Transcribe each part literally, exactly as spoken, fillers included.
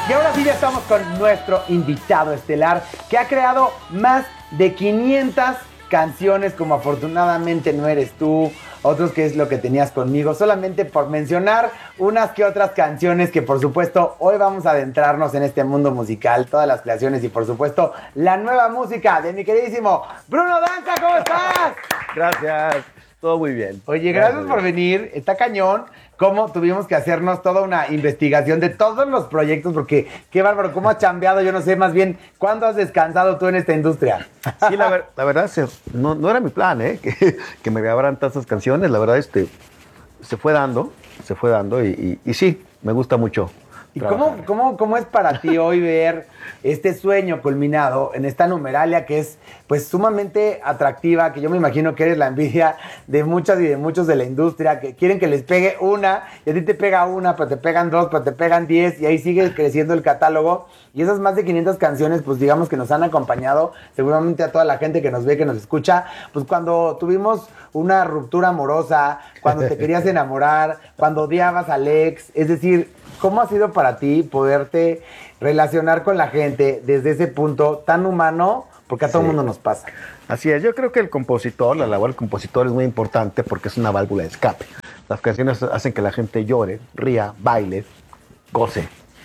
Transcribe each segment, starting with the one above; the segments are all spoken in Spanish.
Y ahora sí ya estamos con nuestro invitado estelar, que ha creado más de quinientas canciones, como Afortunadamente No Eres Tú, otros que es Lo Que Tenías Conmigo, solamente por mencionar unas que otras canciones que por supuesto hoy vamos a adentrarnos en este mundo musical, todas las creaciones y por supuesto la nueva música de mi queridísimo Bruno Danza. ¿Cómo estás? Gracias, todo muy bien. Oye, gracias, gracias por venir, está cañón. Cómo tuvimos que hacernos toda una investigación de todos los proyectos, porque qué bárbaro, cómo has chambeado, yo no sé, más bien, ¿cuándo has descansado tú en esta industria? Sí, la, ver, la verdad, se, no, no era mi plan, ¿eh? Que, que me grabaran tantas canciones, la verdad, este, se fue dando, se fue dando y, y, y sí, me gusta mucho. ¿Y cómo, cómo, cómo es para ti hoy ver este sueño culminado en esta numeralia que es pues sumamente atractiva, que yo me imagino que eres la envidia de muchas y de muchos de la industria, que quieren que les pegue una, y a ti te pega una, pero te pegan dos, pero te pegan diez, y ahí sigue creciendo el catálogo, y esas más de quinientas canciones, pues digamos que nos han acompañado, seguramente a toda la gente que nos ve, que nos escucha, pues cuando tuvimos una ruptura amorosa, cuando te querías enamorar, cuando odiabas al ex, es decir, ¿cómo ha sido para ti poderte relacionar con la gente desde ese punto tan humano? Porque a todo el sí. mundo nos pasa. Así es, yo creo que el compositor, la labor del compositor es muy importante porque es una válvula de escape. Las canciones hacen que la gente llore, ría, baile, goce.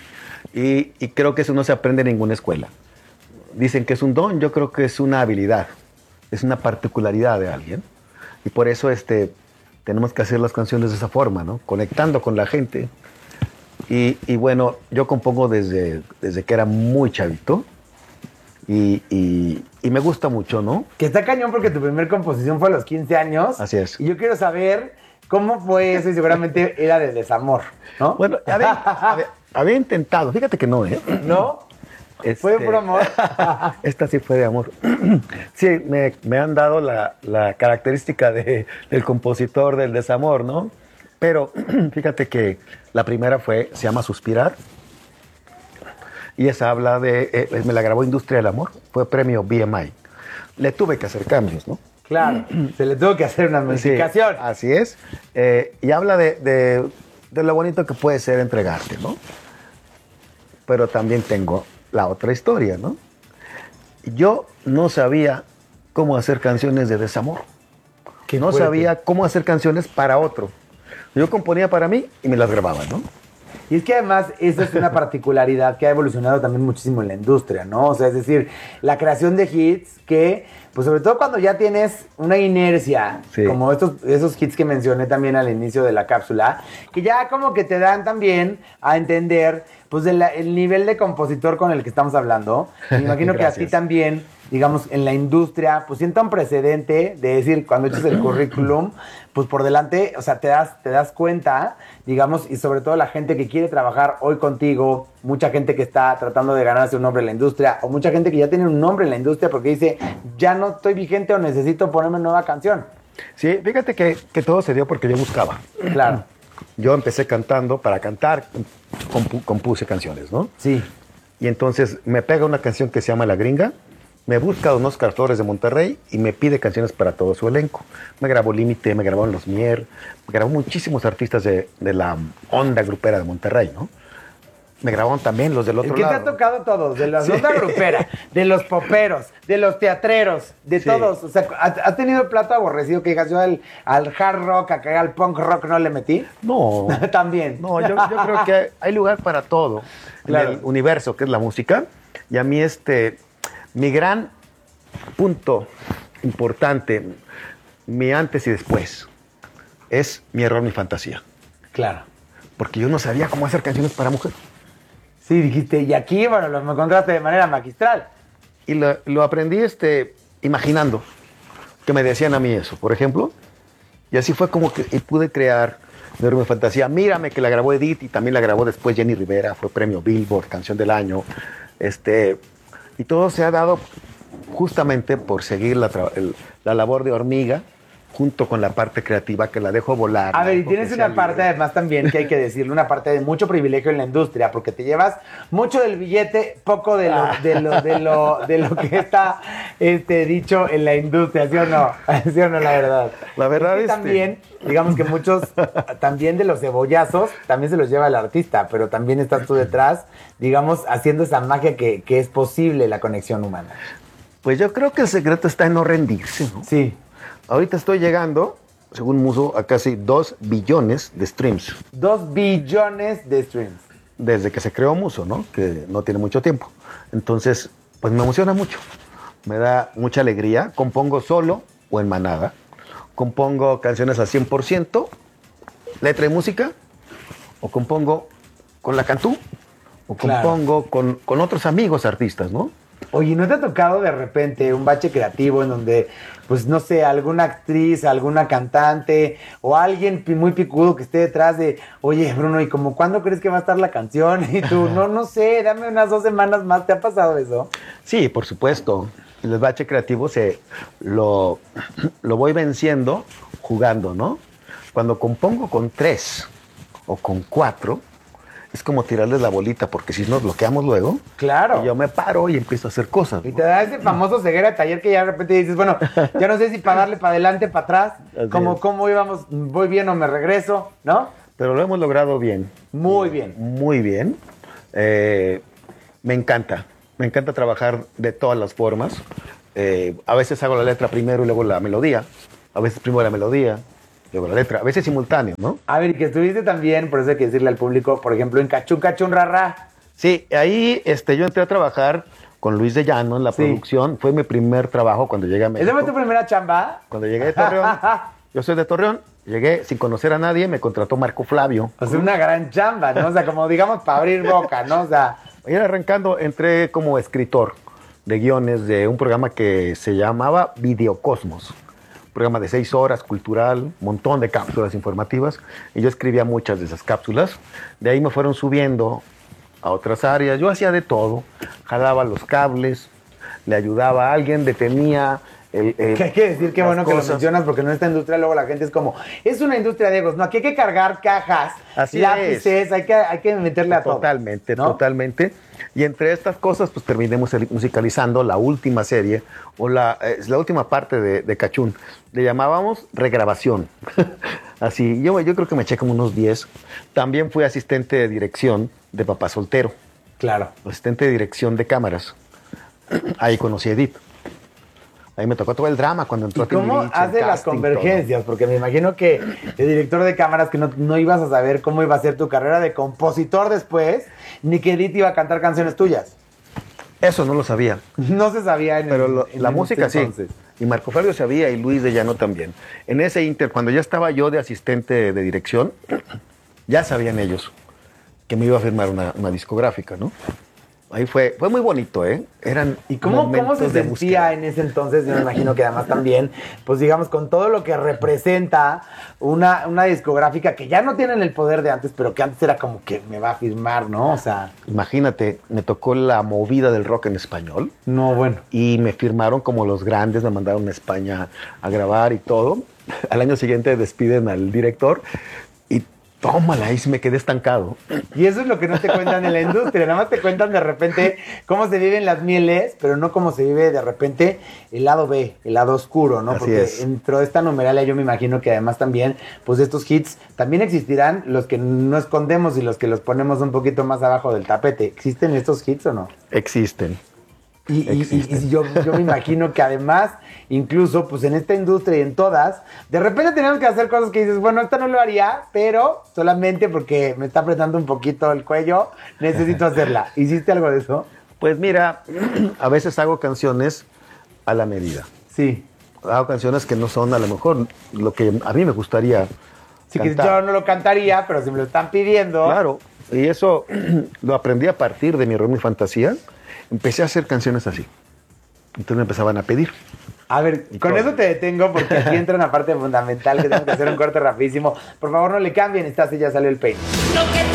Y, y creo que eso no se aprende en ninguna escuela. Dicen que es un don, yo creo que es una habilidad, es una particularidad de alguien. Y por eso este, tenemos que hacer las canciones de esa forma, ¿no? Conectando con la gente. Y, y bueno, yo compongo desde, desde que era muy chavito y, y, y me gusta mucho, ¿no? Que está cañón porque tu primer composición fue a los quince años. Así es. Y yo quiero saber cómo fue eso y seguramente era de desamor, ¿no? Bueno, había, había, había intentado, fíjate que no, ¿eh? ¿No? Este, ¿Fue por amor? Esta sí fue de amor. Sí, me, me han dado la, la característica de, del compositor del desamor, ¿no? Pero fíjate que la primera fue, se llama Suspirar, y esa habla de, eh, me la grabó Industria del Amor, fue premio B M I. Le tuve que hacer cambios, ¿no? Claro, se le tuvo que hacer una modificación. Sí, así es, eh, y habla de, de, de lo bonito que puede ser entregarte, ¿no? Pero también tengo la otra historia, ¿no? Yo no sabía cómo hacer canciones de desamor. Qué no fuerte. sabía cómo hacer canciones para otro. Yo componía para mí y me las grababa, ¿no? Y es que además esa es una particularidad que ha evolucionado también muchísimo en la industria, ¿no? O sea, es decir, la creación de hits que, pues sobre todo cuando ya tienes una inercia, sí. como estos, esos hits que mencioné también al inicio de la cápsula, que ya como que te dan también a entender, pues, de la, el nivel de compositor con el que estamos hablando. Me imagino que a ti también, digamos, en la industria, pues sienta un precedente de decir, cuando echas el currículum, pues por delante, o sea, te das, te das cuenta, digamos, y sobre todo la gente que quiere trabajar hoy contigo, mucha gente que está tratando de ganarse un nombre en la industria, o mucha gente que ya tiene un nombre en la industria porque dice, ya no estoy vigente o necesito ponerme nueva canción. Sí, fíjate que, que todo se dio porque yo buscaba. Claro. Yo empecé cantando, para cantar, compu, compuse canciones, ¿no? Sí. Y entonces me pega una canción que se llama La Gringa, me busca Don Oscar Flores de Monterrey y me pide canciones para todo su elenco. Me grabó Límite, me grabaron Los Mier, me grabó muchísimos artistas de, de la onda grupera de Monterrey, ¿no? Me grabaron también los del otro ¿Qué lado. ¿Qué te ha tocado todos? De la sí. onda grupera, de los poperos, de los teatreros, de sí. todos. O sea, ¿has tenido el plato aborrecido que digas yo al, al hard rock, acá al punk rock no le metí? No. También. No, yo, yo creo que hay lugar para todo claro. en el universo, que es la música. Y a mí este, mi gran punto importante, mi antes y después, es Mi Error, Mi Fantasía. Claro. Porque yo no sabía cómo hacer canciones para mujer. Sí, dijiste, y aquí, bueno, lo encontraste de manera magistral. Y lo, lo aprendí este, imaginando que me decían a mí eso, por ejemplo. Y así fue como que y pude crear Mi Error, Mi Fantasía. Mírame, que la grabó Edith y también la grabó después Jenny Rivera, fue premio Billboard, Canción del Año. Este, y todo se ha dado justamente por seguir la, el, la labor de hormiga junto con la parte creativa que la dejo volar. A ver, y tienes una parte libre. Además también que hay que decirle, una parte de mucho privilegio en la industria, porque te llevas mucho del billete, poco de lo, ah. de lo, de lo, de lo que está este, dicho en la industria, ¿sí o no? ¿Sí o no, la verdad? La verdad es que es también, digamos que muchos, también de los cebollazos, también se los lleva el artista, pero también estás tú detrás, digamos, haciendo esa magia que, que es posible la conexión humana. Pues yo creo que el secreto está en no rendirse, ¿no? Sí. Ahorita estoy llegando, según Muso, a casi dos billones de streams. Dos billones de streams. Desde que se creó Muso, ¿no? Que no tiene mucho tiempo. Entonces, pues me emociona mucho. Me da mucha alegría. Compongo solo o en manada. Compongo canciones al cien por ciento, letra y música. O compongo con la Cantú. O compongo claro. con, con otros amigos artistas, ¿no? Oye, ¿no te ha tocado de repente un bache creativo en donde, pues no sé, alguna actriz, alguna cantante o alguien muy picudo que esté detrás de, oye, Bruno, ¿y como cuándo crees que va a estar la canción? Y tú, no, no sé, dame unas dos semanas más. ¿Te ha pasado eso? Sí, por supuesto. El bache creativo se lo, lo voy venciendo jugando, ¿no? Cuando compongo con tres o con cuatro, es como tirarles la bolita, porque si nos bloqueamos luego, claro. Y yo me paro y empiezo a hacer cosas. Y te da ese famoso ceguera de taller que ya de repente dices, bueno, ya no sé si para darle para adelante, para atrás, como cómo íbamos, voy bien o me regreso, ¿no? Pero lo hemos logrado bien. Muy bien. Muy bien. Eh, me encanta. Me encanta trabajar de todas las formas. Eh, a veces hago la letra primero y luego la melodía. A veces primero la melodía, luego la letra. A veces simultáneo, ¿no? A ver, y que estuviste también, por eso hay que decirle al público, por ejemplo, en Cachún Cachún Rarra. Sí, ahí este, yo entré a trabajar con Luis de Llano en la sí. producción. Fue mi primer trabajo cuando llegué a México. ¿Esa fue tu primera chamba? Cuando llegué de Torreón. Yo soy de Torreón. Llegué sin conocer a nadie, me contrató Marco Flavio. O sea, una gran chamba, ¿no? O sea, como digamos, para abrir boca, ¿no? O sea... Ayer arrancando, entré como escritor de guiones de un programa que se llamaba Videocosmos. Un programa de seis horas, cultural, un montón de cápsulas informativas. Y yo escribía muchas de esas cápsulas. De ahí me fueron subiendo a otras áreas. Yo hacía de todo. Jalaba los cables, le ayudaba a alguien, detenía... El, el, que hay que decir, qué bueno cosas. Que lo mencionas, porque en esta industria luego la gente es como, es una industria de egos, no, aquí hay que cargar cajas, Así lápices, hay que, hay que meterle a todo. Totalmente, ¿no? totalmente. Y entre estas cosas, pues terminé musicalizando la última serie, o la, eh, la última parte de, de Cachún. Le llamábamos regrabación. Así, yo, yo creo que me eché como unos diez. También fui asistente de dirección de Papá Soltero. Claro. Asistente de dirección de cámaras. Ahí conocí a Edith. Ahí me tocó todo el drama cuando entró. ¿Y cómo hace las convergencias? Todo. Porque me imagino que de director de cámaras que no, no ibas a saber cómo iba a ser tu carrera de compositor después, ni que Edith iba a cantar canciones tuyas. Eso no lo sabía. No se sabía en Pero el, lo, en la el música sí. Entonces. Y Marco Fabio sabía y Luis de Llano también. En ese inter, cuando ya estaba yo de asistente de dirección, ya sabían ellos que me iba a firmar una, una discográfica, ¿no? Ahí fue, fue muy bonito, ¿eh? Eran ¿Y cómo, cómo se sentía búsqueda. En ese entonces? Yo me imagino que además también, pues digamos, con todo lo que representa una, una discográfica que ya no tienen el poder de antes, pero que antes era como que me va a firmar, ¿no? O sea... Imagínate, me tocó la movida del rock en español. No, bueno. Y me firmaron como los grandes, me mandaron a España a grabar y todo. Al año siguiente despiden al director y... Tómala, ahí me quedé estancado. Y eso es lo que no te cuentan en la industria. Nada más te cuentan de repente cómo se viven las mieles, pero no cómo se vive de repente el lado B, el lado oscuro, ¿no? Así Porque es. Dentro de esta numeralia yo me imagino que además también, pues de estos hits, también existirán los que no escondemos y los que los ponemos un poquito más abajo del tapete. ¿Existen estos hits o no? Existen. Y, y, y, y yo, yo me imagino que además, incluso pues en esta industria y en todas, de repente tenemos que hacer cosas que dices, bueno, esta no lo haría, pero solamente porque me está apretando un poquito el cuello, necesito hacerla. ¿Hiciste algo de eso? Pues mira, a veces hago canciones a la medida. Sí. Hago canciones que no son a lo mejor lo que a mí me gustaría Sí, cantar. Que yo no lo cantaría, pero si me lo están pidiendo... Claro, y eso lo aprendí a partir de mi error, mi fantasía. Empecé a hacer canciones así. Entonces me empezaban a pedir. A ver, y con todo. eso te detengo porque aquí entra una parte fundamental que tengo que hacer un corte rapidísimo. Por favor, no le cambien. Esta sí ya salió el peine.